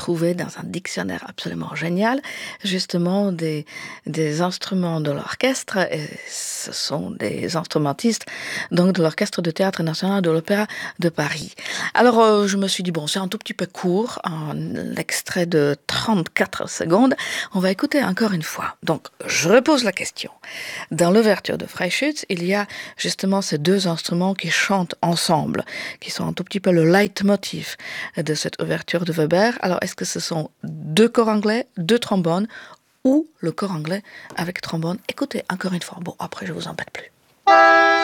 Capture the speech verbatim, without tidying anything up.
trouvé dans un dictionnaire absolument génial, justement des, des instruments de l'orchestre. Et ce sont des instrumentistes donc de l'Orchestre de Théâtre National de l'Opéra de Paris. Alors, euh, je me suis dit, bon, c'est un tout petit peu court, un extrait de trente-quatre secondes. On va écouter encore une fois. Donc, je repose la question. Dans l'ouverture de Freischütz, il y a justement ces deux instruments qui chantent ensemble, qui sont un tout petit peu le leitmotiv de cette ouverture de Weber. Alors, est-ce que ce sont deux corps anglais, deux trombones, ou le corps anglais avec trombone? Écoutez, encore une fois. Bon, après, je vous embête plus.